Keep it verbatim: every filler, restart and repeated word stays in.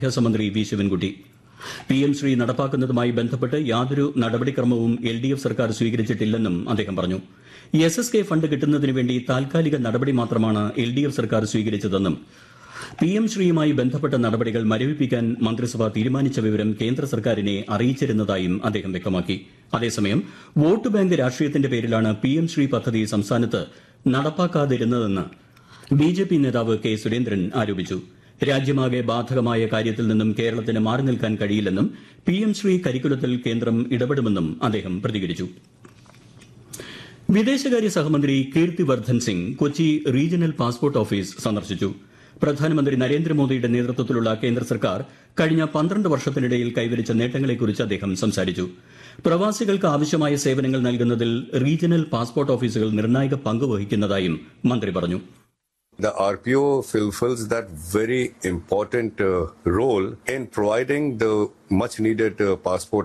വിദ്യാഭ്യാസ മന്ത്രി V Sivankutty. P M Shri നടപ്പാക്കുന്നതുമായി ബന്ധപ്പെട്ട് യാതൊരു നടപടിക്രമവും എൽ ഡി എഫ് സർക്കാർ സ്വീകരിച്ചിട്ടില്ലെന്നും അദ്ദേഹം പറഞ്ഞു. എസ് എസ് കെ ഫണ്ട് കിട്ടുന്നതിന് വേണ്ടി താൽക്കാലിക നടപടി മാത്രമാണ് എൽ ഡി എഫ് സർക്കാർ സ്വീകരിച്ചതെന്നും പി എം ശ്രീയുമായി ബന്ധപ്പെട്ട നടപടികൾ മരവിപ്പിക്കാൻ മന്ത്രിസഭ തീരുമാനിച്ച വിവരം കേന്ദ്ര സർക്കാരിനെ അറിയിച്ചിരുന്നതായും അദ്ദേഹം വ്യക്തമാക്കി. അതേസമയം വോട്ട് ബാങ്ക് രാഷ്ട്രീയത്തിന്റെ പേരിലാണ് പി എം ശ്രീ പദ്ധതി സംസ്ഥാനത്ത് നടപ്പാക്കാതിരുന്നതെന്ന് ബി ജെ പി നേതാവ് കെ സുരേന്ദ്രൻ ആരോപിച്ചു. രാജ്യമാകെ ബാധകമായ കാര്യത്തിൽ നിന്നും കേരളത്തിന് മാറി നിൽക്കാൻ കഴിയില്ലെന്നും പി എം ശ്രീ കരിക്കുലത്തിൽ കേന്ദ്രം ഇടപെടുമെന്നും അദ്ദേഹം പ്രതികരിച്ചു. വിദേശകാര്യ സഹമന്ത്രി കീർത്തി Vardhan Singh Kochi regional passport office സന്ദർശിച്ചു. പ്രധാനമന്ത്രി നരേന്ദ്രമോദിയുടെ നേതൃത്വത്തിലുള്ള കേന്ദ്ര സർക്കാർ കഴിഞ്ഞ പന്ത്രണ്ട് വർഷത്തിനിടയിൽ കൈവരിച്ച നേട്ടങ്ങളെക്കുറിച്ച് അദ്ദേഹം സംസാരിച്ചു. പ്രവാസികൾക്ക് ആവശ്യമായ സേവനങ്ങൾ നൽകുന്നതിൽ റീജിയണൽ പാസ്പോർട്ട് ഓഫീസുകൾ നിർണായക പങ്ക് വഹിക്കുന്നതായും മന്ത്രി പറഞ്ഞു. The R P O fulfills that very important uh, role in providing the much needed uh, passport